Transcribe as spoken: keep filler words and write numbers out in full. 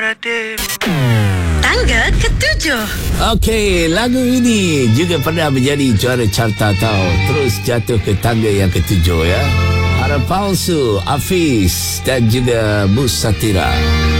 padamu. Tangga ketujuh. Okey, lagu ini juga pernah menjadi juara carta tau. Terus jatuh ke tangga yang ketujuh ya. Harap Palsu, Hafiz dan juga Mus Satira.